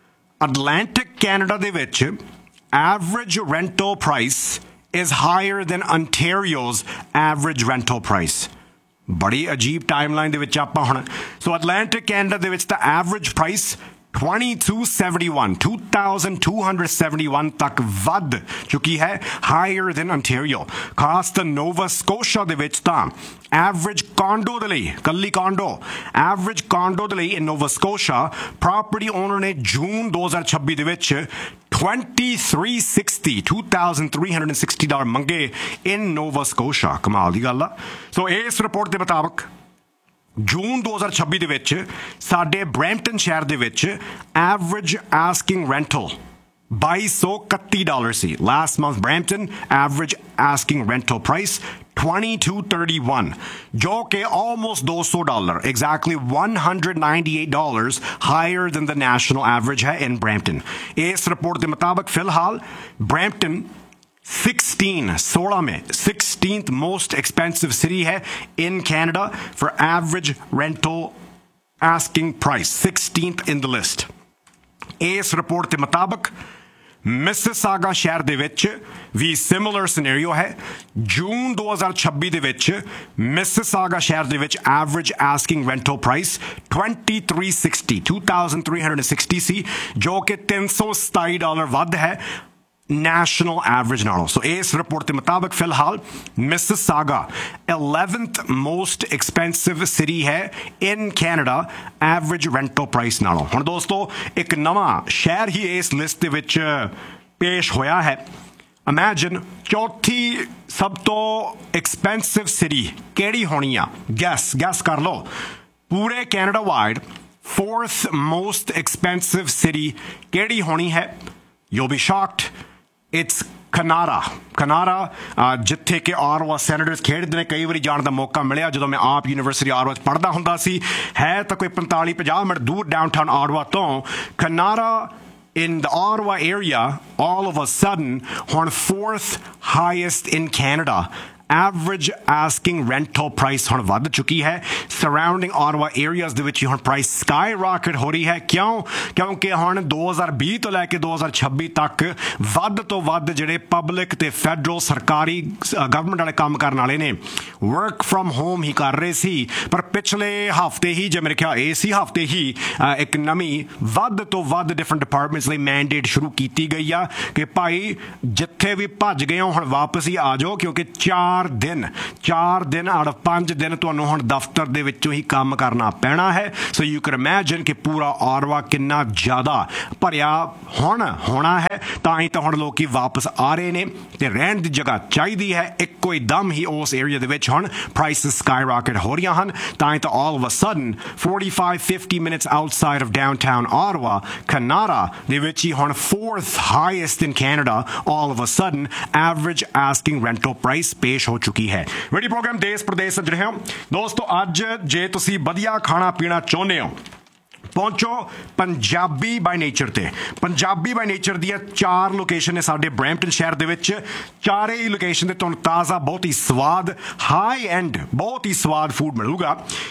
A: Atlantic Canada ਦੇ ਵਿੱਚ average rental price is higher than Ontario's average rental price। ਬੜੀ ਅਜੀਬ ਟਾਈਮਲਾਈਨ ਦੇ ਵਿੱਚ ਆਪਾਂ ਹੁਣ। ਸੋ Atlantic Canada ਦੇ ਵਿੱਚ ਤਾਂ average price twenty-two seventy-one two thousand two hundred seventy-one ਤੱਕ ਵੱਧ ਚੁੱਕੀ ਹੈ, ਹਾਇਰ ਦੈਨ Ontario। ਖਾਸ ਤਾਂ ਨੋਵਾ ਸਕੋਸ਼ੀਆ ਦੇ ਵਿੱਚ ਤਾਂ ਐਵਰੇਜ ਕਾਂਡੋ ਦੇ ਲਈ, ਕੱਲੀ ਕਾਂਡੋ ਐਵਰੇਜ ਕਾਂਡੋ ਦੇ ਲਈ ਇਨ ਨੋਵਾ ਸਕੋਸ਼ੀਆ ਪ੍ਰੋਪਰਟੀ ਓਨਰ ਨੇ ਜੂਨ ਦੋ ਹਜ਼ਾਰ ਛੱਬੀ ਦੇ ਵਿੱਚ twenty-three sixty two thousand three hundred sixty dollar ਮੰਗੇ ਇਨ ਨੋਵਾ ਸਕੋਸ਼ੀਆ। ਕਮਾਲ ਦੀ ਗੱਲ ਆ। ਸੋ ਇਸ ਰਿਪੋਰਟ ਦੇ ਮੁਤਾਬਕ ਜੂਨ ਦੋ ਹਜ਼ਾਰ ਛੱਬੀ ਦੇ ਵਿੱਚ ਸਾਡੇ ਬਰੈਂਪਟਨ ਸ਼ਹਿਰ ਦੇ ਵਿੱਚ ਐਵਰੇਜ ਆਸਕਿੰਗ ਰੈਂਟਲ ਬਾਈ ਸੌ ਇਕੱਤੀ ਡਾਲਰ ਸੀ। Last month Brampton average asking rental price twenty-two thirty-one, ਜੋ ਕਿ almost ਦੋ ਸੌ dollar, exactly one hundred ninety-eight dollars higher than the national average ਹੈ in Brampton। ਇਸ ਰਿਪੋਰਟ ਦੇ ਮੁਤਾਬਕ ਫਿਲਹਾਲ ਬਰੈਂਪਟਨ sixteen सोलह में sixteenth most expensive city है in Canada for average rental asking price, sixteenth in the list। इस रिपोर्ट के मुताबिक मिसिसागा शहर ਦੇ ਵਿੱਚ ਵੀ similar scenario ਹੈ। ਜੂਨ ਦੋ ਹਜ਼ਾਰ ਛੱਬੀ ਦੇ ਵਿੱਚ ਮਿਸਿਸਾਗਾ ਸ਼ਹਿਰ ਦੇ ਵਿੱਚ average asking rental price twenty-three sixty two thousand three hundred sixty ਸੀ, ਜੋ ਕਿ ਤਿੰਨ ਸੌ ਸਤਾਈ ਡਾਲਰ ਵੱਧ ਹੈ national average ਨਾਲੋਂ। ਸੋ ਇਸ ਰਿਪੋਰਟ ਦੇ ਮੁਤਾਬਕ ਫਿਲਹਾਲ Mississauga eleventh most expensive city ਹੈ in Canada average rental price ਨਾਲੋਂ। ਹੁਣ ਦੋਸਤੋ ਇੱਕ ਨਵਾਂ ਸ਼ਹਿਰ ਹੀ ਇਸ ਲਿਸਟ ਦੇ ਵਿੱਚ ਪੇਸ਼ ਹੋਇਆ ਹੈ। ਇਮੈਜਿਨ ਚੌਥੀ ਸਭ ਤੋਂ ਐਕਸਪੈਂਸਿਵ ਸਿਟੀ ਕਿਹੜੀ ਹੋਣੀ ਆ? ਗੈਸ ਗੈਸ ਕਰ ਲਓ। ਪੂਰੇ Canada wide fourth most expensive city ਕਿਹੜੀ ਹੋਣੀ ਹੈ? You'll be shocked. It's Kanara। Kanara ਜਿੱਥੇ ਕਿ ਆਰਵਾ ਸੈਨੇਟਰਸ ਖੇਡਦੇ ਨੇ, ਕਈ ਵਾਰੀ ਜਾਣ ਦਾ ਮੌਕਾ ਮਿਲਿਆ ਜਦੋਂ ਮੈਂ ਆਪ ਯੂਨੀਵਰਸਿਟੀ ਆਰਵਾ 'ਚ ਪੜ੍ਹਦਾ ਹੁੰਦਾ ਸੀ। ਹੈ ਤਾਂ ਕੋਈ ਪੰਤਾਲੀ ਪੰਜਾਹ ਮਿੰਟ ਦੂਰ ਡਾਊਨਟਾਊਨ ਆਰਵਾ ਤੋਂ। Kanara in the Ottawa area all of a sudden ਹੁਣ fourth highest in Canada average asking rental price ਹੁਣ ਵੱਧ ਚੁੱਕੀ ਹੈ। ਸਰਾਊਂਡਿੰਗ ਆਟਾਵਾ ਏਰੀਆਜ਼ ਦੇ ਵਿੱਚ ਹੁਣ ਪ੍ਰਾਈਸ ਸਕਾਈ ਰਾਕਟ ਹੋ ਰਹੀ ਹੈ। ਕਿਉਂ? ਕਿਉਂਕਿ ਹੁਣ ਦੋ ਹਜ਼ਾਰ ਵੀਹ ਤੋਂ ਲੈ ਕੇ ਦੋ ਹਜ਼ਾਰ ਛੱਬੀ ਤੱਕ ਵੱਧ ਤੋਂ ਵੱਧ ਜਿਹੜੇ ਪਬਲਿਕ ਤੇ ਫੈਡਰਲ ਸਰਕਾਰੀ ਗਵਰਨਮੈਂਟ ਵਾਲੇ ਕੰਮ ਕਰਨ ਵਾਲੇ ਨੇ ਵਰਕ ਫਰਮ ਹੋਮ ਹੀ ਕਰ ਰਹੇ ਸੀ। ਪਰ ਪਿਛਲੇ ਹਫ਼ਤੇ ਹੀ, ਜੇ ਮੇਰੇ ਖਿਆਲ ਇਸੇ ਹਫ਼ਤੇ ਹੀ ਇੱਕ ਨਵੀਂ ਵੱਧ ਤੋਂ ਵੱਧ ਡਿਫਰੈਂਟ ਡਿਪਾਰਟਮੈਂਟਸ ਲਈ ਮੈਂਡੇਟ ਸ਼ੁਰੂ ਕੀਤੀ ਗਈ ਆ ਕਿ ਭਾਈ ਜਿੱਥੇ ਵੀ ਭੱਜ ਗਏ ਹੋ ਹੁਣ ਵਾਪਸ ਹੀ ਆ ਜਾਓ, ਕਿਉਂਕਿ ਚਾਰ ਦਿਨ ਚਾਰ ਦਿਨ ਆੜ ਪੰਜ ਦਿਨ ਤੁਹਾਨੂੰ ਹੁਣ ਦਫ਼ਤਰ ਦੇ ਵਿੱਚੋਂ ਹੀ ਕੰਮ ਕਰਨਾ ਪੈਣਾ ਹੈ। ਸੋ ਯੂ ਕੈਨ ਇਮੈਜਿਨ ਕਿ ਪੂਰਾ ਆਟਾਵਾ ਕਿੰਨਾ ਜ਼ਿਆਦਾ ਭਰਿਆ ਹੁਣ ਹੋਣਾ ਹੈ। ਤਾਂ ਹੀ ਤਾਂ ਹੁਣ ਲੋਕੀ ਵਾਪਸ ਆ ਰਹੇ ਨੇ ਤੇ ਰਹਿਣ ਦੀ ਜਗ੍ਹਾ ਚਾਹੀਦੀ ਹੈ। ਇੱਕੋ ਹੀ ਦਮ ਹੀ ਉਸ ਏਰੀਆ ਦੇ ਵਿੱਚ ਹੁਣ ਪ੍ਰਾਈਸਿਸ ਸਕਾਈ ਰਾਕਟ ਹੋ ਰਹੀਆਂ ਹਨ। ਤਾਂ ਹੀ ਤਾਂ all of a sudden forty-five fifty minutes outside of downtown Ottawa, Canada ਦੇ ਵਿੱਚ ਹੀ ਹੁਣ fourth highest in Canada all of a sudden average asking rental price ਪੇਸ਼ ਹੋ ਚੁੱਕੀ ਹੈ। ਰੇਡੀਓ ਪ੍ਰੋਗਰਾਮ ਦੇਸ਼ ਪ੍ਰਦੇਸ਼ ਸੱਜ ਰਹੇ ਹੋ ਦੋਸਤੋ। ਅੱਜ ਜੇ ਤੁਸੀਂ ਵਧੀਆ ਖਾਣਾ ਪੀਣਾ ਚਾਹੁੰਦੇ ਹੋ ਪਹੁੰਚੋ ਪੰਜਾਬੀ ਬਾਈ ਨੇਚਰ ਤੇ। ਪੰਜਾਬੀ ਬਾਈ ਨੇਚਰ ਦੀਆਂ ਚਾਰ ਲੋਕੇਸ਼ਨ ਨੇ ਸਾਡੇ ਬਰੈਂਪਟਨ ਸ਼ਹਿਰ ਦੇ ਵਿੱਚ। ਚਾਰੇ ਹੀ ਲੋਕੇਸ਼ਨ ਤੇ ਤੁਹਾਨੂੰ ਤਾਜ਼ਾ ਬਹੁਤ ਹੀ ਸਵਾਦ ਹਾਈ ਐਂਡ ਬਹੁਤ ਹੀ ਸਵਾਦ ਫੂਡ ਮਿਲੂਗਾ।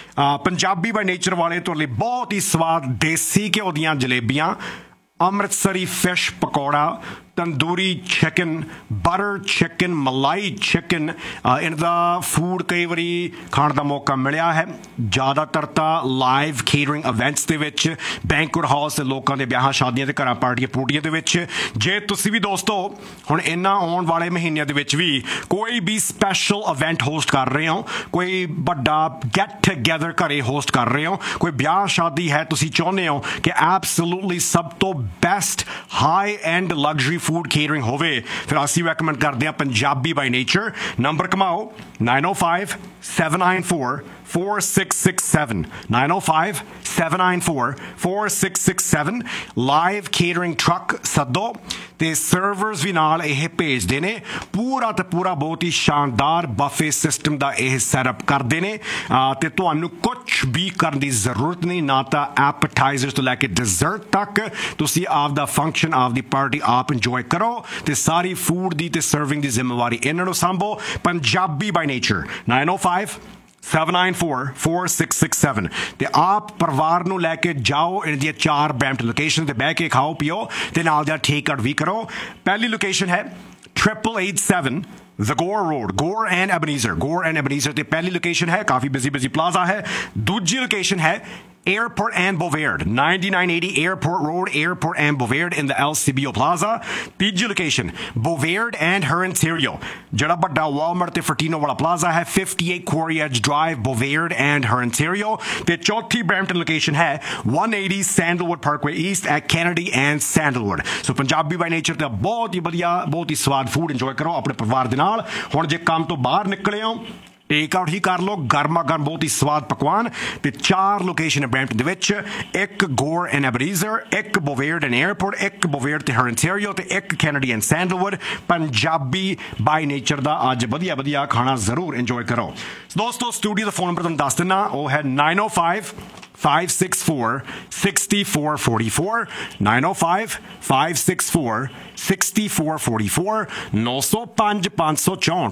A: ਪੰਜਾਬੀ ਬਾਈ ਨੇਚਰ ਵਾਲੇ ਤੁਹਾਡੇ ਲਈ ਬਹੁਤ ਹੀ ਸਵਾਦ ਦੇਸੀ ਘਿਓ ਦੀਆਂ ਜਲੇਬੀਆਂ, ਅੰਮ੍ਰਿਤਸਰੀ fish pakora, tandoori chicken, butter chicken, ਮਲਾਈ ਚਿਕਨ, ਇਹਨਾਂ ਦਾ ਫੂਡ ਕਈ ਵਾਰੀ ਖਾਣ ਦਾ ਮੌਕਾ ਮਿਲਿਆ ਹੈ। ਜ਼ਿਆਦਾਤਰ ਤਾਂ ਲਾਈਵ ਕੇਟਰਿੰਗ ਇਵੈਂਟਸ ਦੇ ਵਿੱਚ, ਬੈਂਕੁਏਟ ਹਾਲਸ ਦੇ ਲੋਕਾਂ ਦੇ ਵਿਆਹਾਂ ਸ਼ਾਦੀਆਂ ਦੇ ਘਰਾਂ ਪਾਰਟੀਆਂ ਪੂਟੀਆਂ ਦੇ ਵਿੱਚ। ਜੇ ਤੁਸੀਂ ਵੀ ਦੋਸਤੋ ਹੁਣ ਇਹਨਾਂ ਆਉਣ ਵਾਲੇ ਮਹੀਨਿਆਂ ਦੇ ਵਿੱਚ ਵੀ ਕੋਈ ਵੀ ਸਪੈਸ਼ਲ ਇਵੈਂਟ ਹੋਸਟ ਕਰ ਰਹੇ ਹੋ, ਕੋਈ ਵੱਡਾ ਗੈਟ ਟੂਗੇਦਰ ਘਰੇ ਹੋਸਟ ਕਰ ਰਹੇ ਹੋ, ਕੋਈ ਵਿਆਹ ਸ਼ਾਦੀ ਹੈ, ਤੁਸੀਂ ਚਾਹੁੰਦੇ ਹੋ ਕਿ ਐਬਸੋਲੂਟਲੀ ਸਭ ਤੋਂ best high end luxury food catering ਹੋਵੇ, ਫਿਰ ਅਸੀਂ ਰეკਮੈਂਡ ਕਰਦੇ ਹਾਂ Punjabi by nature. Number ਕਮਾਓ nine oh five seven nine four four six six seven nine oh five seven nine four four six six seven। Live catering truck ਸੱਦੋ ਤੇ ਸਰਵਰਸ ਵੀ ਨਾਲ ਇਹ ਭੇਜਦੇ ਨੇ। ਪੂਰਾ ਤੇ ਪੂਰਾ ਬਹੁਤ ਹੀ ਸ਼ਾਨਦਾਰ ਬਫੇ ਸਿਸਟਮ ਦਾ ਇਹ ਸੈਟਅਪ ਕਰਦੇ ਨੇ ਤੇ ਤੁਹਾਨੂੰ ਕੁਛ ਵੀ ਕਰਨ ਦੀ ਜ਼ਰੂਰਤ ਨਹੀਂ, ਨਾ ਤਾਂ ਐਪੇਟਾਈਜ਼ਰਸ ਤੋਂ ਲੈ ਕੇ ਡਿਜ਼ਰਟ ਤੱਕ। ਤੁਸੀਂ ਆਪਦਾ ਫੰਕਸ਼ਨ ਆਪਦੀ ਪਾਰਟੀ ਆਪ ਇੰਜੋਏ ਕਰੋ ਤੇ ਸਾਰੀ ਫੂਡ ਦੀ ਤੇ ਸਰਵਿੰਗ ਦੀ ਜ਼ਿੰਮੇਵਾਰੀ ਇਹਨਾਂ ਨੂੰ ਸੰਭੋ। Punjabi by nature nine oh five seven nine four four six six seven ਤੇ ਆਪ ਪਰਿਵਾਰ ਨੂੰ ਲੈ ਕੇ ਜਾਓ। ਇਹਨਾਂ ਦੀਆਂ ਚਾਰ ਬੈਂਪਟਨ ਲੋਕੇਸ਼ਨ ਤੇ ਬਹਿ ਕੇ ਖਾਓ ਪੀਓ ਤੇ ਨਾਲ ਦਾ ਟੇਕ ਆਊਟ ਵੀ ਕਰੋ। ਪਹਿਲੀ ਲੋਕੇਸ਼ਨ ਹੈ triple eight seven The Gore Road, Gore and Ebenezer, Gore and Ebenezer ਤੇ ਪਹਿਲੀ ਲੋਕੇਸ਼ਨ ਹੈ। ਕਾਫੀ ਬਿਜ਼ੀ ਬਿਜ਼ੀ ਪਲਾਜ਼ਾ ਹੈ। ਦੂਜੀ ਲੋਕੇਸ਼ਨ ਹੈ Airport and Bovaird, ninety-nine eighty Airport Road, Airport and Bovaird in the El Cibio Plaza. ਤੀਜੀ location Bovaird and Her Ontario, ਜਿਹੜਾ ਵੱਡਾ Walmart ਤੇ Fortino ਵਾਲਾ ਪਲਾਜ਼ਾ ਹੈ, fifty-eight Quarry Edge Drive, Bovaird and Her Ontario। ਤੇ ਚੌਥੀ ਬਰੈਂਪਟਨ ਲੋਕੇਸ਼ਨ ਹੈ one eighty Sandalwood Parkway East at Kennedy and Sandalwood। So Punjabi by nature ਦਾ ਬਹੁਤ ਹੀ ਵਧੀਆ ਬਹੁਤ ਹੀ ਸਵਾਦ ਫੂਡ ਇੰਜੋਏ ਕਰੋ ਆਪਣੇ ਪਰਿਵਾਰ ਦੇ ਨਾਲ। ਹੁਣ ਜੇ ਕੰਮ ਤੋਂ ਬਾਹਰ ਨਿਕਲੇ ਹੋ ਟੇਕ ਆਊਟ ਹੀ ਕਰ ਲਓ, ਗਰਮਾ ਗਰਮ ਬਹੁਤ ਹੀ ਸਵਾਦ ਪਕਵਾਨ। ਤੇ ਚਾਰ ਲੋਕੇਸ਼ਨ ਹੈ ਬਰੈਂਪਟਨ ਦੇ ਵਿੱਚ, ਇੱਕ ਗੋਰ ਐਂਡ ਐਬਰੀਜ਼ਰ, ਇੱਕ ਬੋਵੇਅਰਡ ਐਂਡ ਏਅਰਪੋਰਟ, ਇੱਕ ਬੋਵੇਅਰਡ ਤੇ ਹਰ ontario ਤੇ ਇੱਕ Kennedy and sandalwood. Punjabi by nature ਦਾ ਅੱਜ ਵਧੀਆ ਵਧੀਆ ਖਾਣਾ ਜ਼ਰੂਰ ਇੰਜੋਏ ਕਰੋ। ਦੋਸਤੋ ਸਟੂਡੀਓ ਦਾ ਫੋਨ ਨੰਬਰ ਤੁਹਾਨੂੰ ਦੱਸ ਦਿੰਦਾ, ਉਹ ਹੈ nine oh five five six four six four four four nine oh five five six four six four four four nine oh five five six four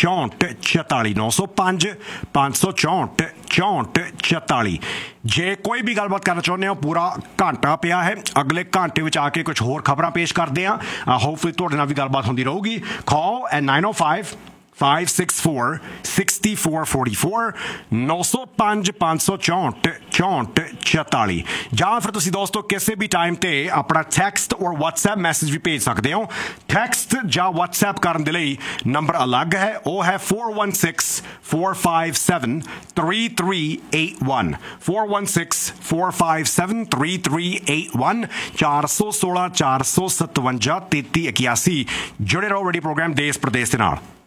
A: chaunt forty nine oh five five six four chaunt forty। ਜੇ ਕੋਈ ਵੀ ਗੱਲਬਾਤ ਕਰਨਾ ਚਾਹੁੰਦੇ ਹੋ ਪੂਰਾ ਘੰਟਾ ਪਿਆ ਹੈ, ਅਗਲੇ ਘੰਟੇ ਵਿੱਚ ਆ ਕੇ ਕੁਝ ਹੋਰ ਖਬਰਾਂ ਪੇਸ਼ ਕਰਦੇ ਹਾਂ। ਹੋਪਫੁਲੀ ਤੁਹਾਡੇ ਨਾਲ ਵੀ ਗੱਲਬਾਤ ਹੁੰਦੀ ਰਹੂਗੀ। ਕਾਲ at nine oh five five six four six four four four nine oh five five six four chaunt forty। ਜਾਂ ਫਿਰ ਤੁਸੀਂ ਦੋਸਤੋ ਕਿਸੇ ਵੀ ਟਾਈਮ ਤੇ ਆਪਣਾ ਟੈਕਸਟ ਔਰ WhatsApp ਮੈਸੇਜ ਵੀ ਭੇਜ ਸਕਦੇ ਹੋ। ਟੈਕਸਟ ਜਾਂ WhatsApp ਕਰਨ ਦੇ ਲਈ ਨੰਬਰ ਅਲੱਗ ਹੈ, ਉਹ ਹੈ four one six four five seven three three eight one four one six four five seven three three eight one ਚਾਰ ਸੌ ਸੋਲਾਂ ਚਾਰ ਸੌ ਸਤਵੰਜਾ ਤੇਤੀ ਇਕਿਆਸੀ। ਜੁੜੇ ਰਹੋ ਰੇਡੀਓ ਪ੍ਰੋਗਰਾਮ ਦੇਸ਼ ਪ੍ਰਦੇਸ਼ ਦੇ ਨਾਲ।